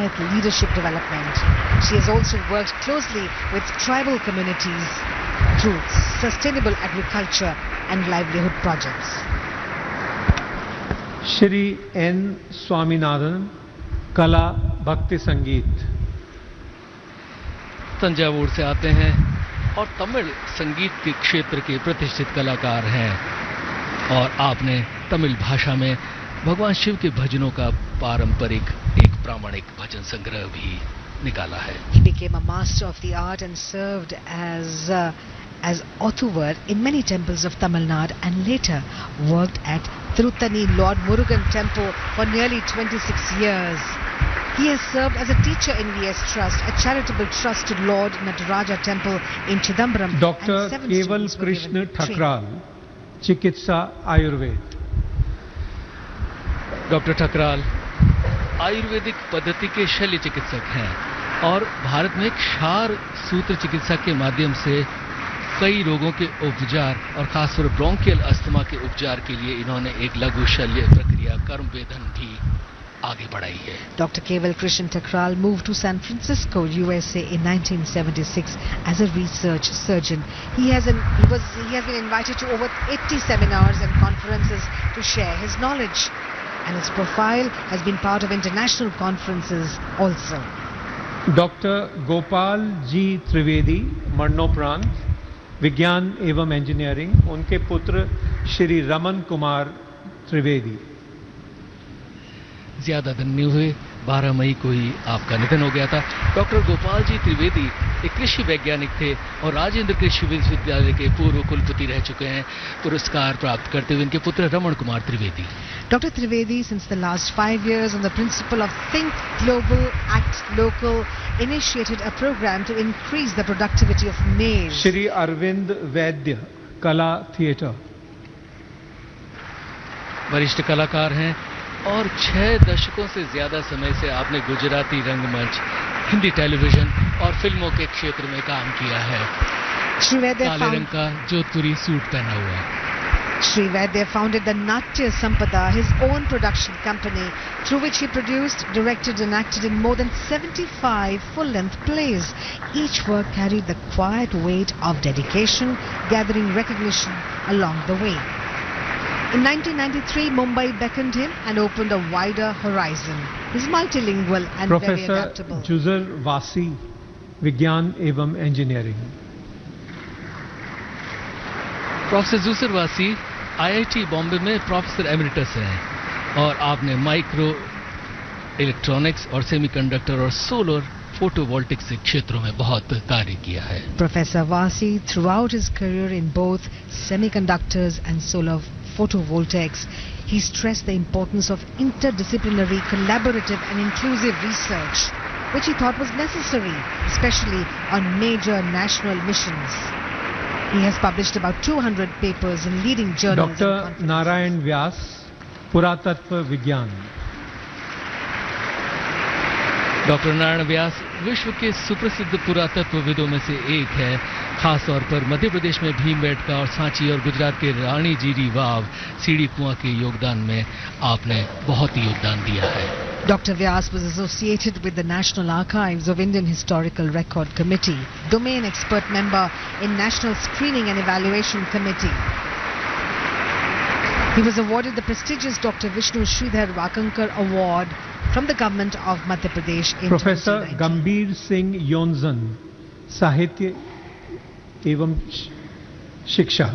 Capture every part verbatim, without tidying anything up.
Panchayat leadership development. She has also worked closely with tribal communities through sustainable agriculture and livelihood projects. Shri N Swaminathan, कला भक्ति संगीत। तंजावुर से आते हैं और तमिल संगीत के क्षेत्र के प्रतिष्ठित कलाकार हैं और आपने तमिल भाषा में भगवान शिव के भजनों का पारंपरिक एक प्रामाणिक भजन संग्रह भी निकाला है। He became a master of the art and served as uh, as Othuvar in many temples of Tamil Nadu and later worked at Thiruttani Lord Murugan Temple for nearly twenty-six years. He has served as a teacher in V S Trust, a charitable trust to Lord Nataraja Temple in Chidambaram. Doctor Keval Krishna Thakral, चिकित्सा Ayurveda. Doctor Thakral Ayurvedic पद्धति के शल्य चिकित्सक हैं और भारत में क्षार सूत्र चिकित्सा के माध्यम से कई रोगों के उपचार और खासकर ब्रोंकियल अस्थमा के उपचार के लिए इन्होंने एक लघु शल्य प्रक्रिया कर्म वेदन भी आगे बढ़ाई है। Doctor Keval Krishna Thakral moved to San Francisco, U S A in nineteen seventy-six as a research surgeon. He has, an, he, was, he has been invited to over eighty seminars and conferences to share his knowledge. And his profile has been part of international conferences also. Doctor Gopal ji Trivedi, मरणोपरांत, विज्ञान एवं engineering. उनके पुत्र श्री रमन कुमार त्रिवेदी। ज्यादा दिन नहीं हुए, बारह मई को ही आपका निधन हो गया था। डॉक्टर गोपाल जी त्रिवेदी एक कृषि वैज्ञानिक थे और राजेंद्र कृषि विश्वविद्यालय के पूर्व कुलपति रह चुके हैं। पुरस्कार प्राप्त करते हुए इनके पुत्र Raman Kumar Trivedi. Doctor Trivedi, since the last five years, on the principle of Think Global, Act Local, initiated a program to increase the productivity of maize. Shri Arvind वैद्य, कला थिएटर। वरिष्ठ कलाकार हैं और छह दशकों से ज्यादा समय से आपने गुजराती रंगमंच, हिंदी टेलीविजन और फिल्मों के क्षेत्र में काम किया है। काले रंग का जोधपुरी सूट पहना हुआ है। Sri Vaidya founded the Natya Sampada, his own production company, through which he produced, directed and acted in more than seventy-five full-length plays. Each work carried the quiet weight of dedication, gathering recognition along the way. In nineteen ninety-three, Mumbai beckoned him and opened a wider horizon. He's multilingual and Professor very adaptable. जुजर वासी, विज्ञान एवं engineering. Professor जुसर वासी IIT Bombay में professor emeritus हैं और आपने micro electronics और semiconductor और सोलर फोटोवोल्टिक्स क्षेत्रों में बहुत कार्य किया है। Professor Vasi, throughout his career in both semiconductors and solar photovoltaics, he stressed the importance of interdisciplinary, collaborative and inclusive research, which he thought was necessary, especially on major national missions. He has published about two hundred papers in leading journals. Doctor Narayan Vyas, पुरातत्व विज्ञान। Doctor Narayan Vyas विश्व के सुप्रसिद्ध पुरातत्वविदों में से एक है। खास तौर पर मध्य प्रदेश में भीमबेटका और सांची और गुजरात के रानी जीरी वाव, सीढ़ी कुआं के योगदान में आपने बहुत ही योगदान दिया है। Doctor Vyas was associated with the National Archives of Indian Historical Record Committee, domain expert member in National Screening and Evaluation Committee. He was awarded the prestigious Doctor Vishnu Sridhar Wakankar Award from the government of Madhya Pradesh in professor गंभीर सिंह योंजन, साहित्य एवं शिक्षा।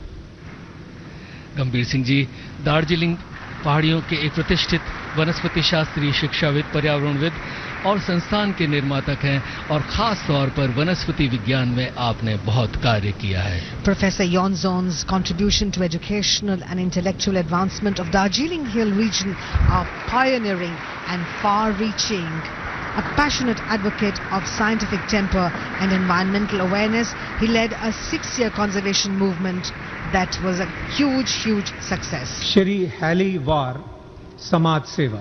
गंभीर सिंह जी दार्जिलिंग पहाड़ियों के एक प्रतिष्ठित वनस्पति शास्त्री, शिक्षाविद, पर्यावरणविद और संस्थान के निर्मातक हैं और खास तौर पर वनस्पति विज्ञान में आपने बहुत कार्य किया है। Professor Yonzon's contribution to educational and intellectual advancement of Darjeeling Hill region are pioneering and far-reaching. A passionate advocate of scientific temper and environmental awareness, he led a six-year conservation movement that was a huge, huge success. Shri heli वार, समाज सेवा।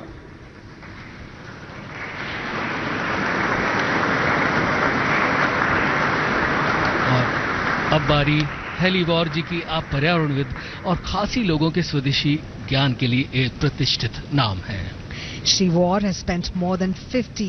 और अब बारी heli वार जी की। आप पर्यावरणविद और खासी लोगों के स्वदेशी ज्ञान के लिए एक प्रतिष्ठित नाम हैं। Shri War has spent more than fifty